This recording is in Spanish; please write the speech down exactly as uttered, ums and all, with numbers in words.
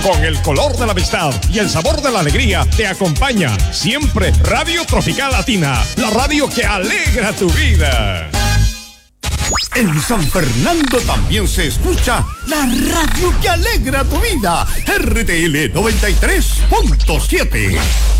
Con el color de la amistad y el sabor de la alegría te acompaña siempre Radio Tropical Latina, la radio que alegra tu vida. En San Fernando también se escucha la radio que alegra tu vida. R T L noventa y tres punto siete.